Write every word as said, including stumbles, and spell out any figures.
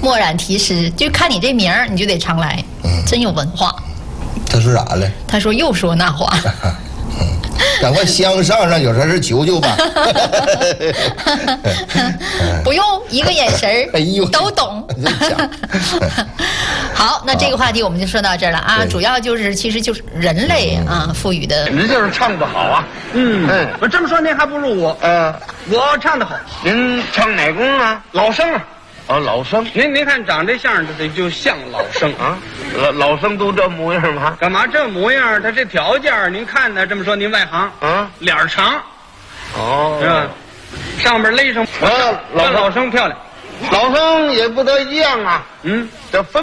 墨染题诗，就看你这名儿，你就得常来，嗯，真有文化。 他说啥了？ 他说又说那话。 赶快相上上，有啥事求求吧。 不用一个眼神儿，哎呦，都懂。好，那这个话题我们就说到这儿了啊。主要就是其实就是人类啊赋予的。 您就是唱得好啊。 嗯嗯，我这么说您还不如我。呃，我唱得好。 您唱哪工啊？ 老生啊。 哦，老生。 您您看长这相就就像老生啊。老老生都这模样吗？ 干嘛这模样？他这条件，您看他这么说，您外行啊，脸儿长， 哦， 是吧？上边勒上， 啊， 老老生漂亮， 老生也不得一样啊。 嗯， 这分。